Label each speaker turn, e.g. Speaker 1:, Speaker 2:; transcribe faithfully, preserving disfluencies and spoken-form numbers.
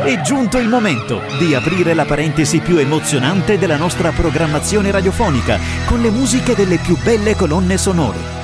Speaker 1: È giunto il momento di aprire la parentesi più emozionante della nostra programmazione radiofonica con le musiche delle più belle colonne sonore.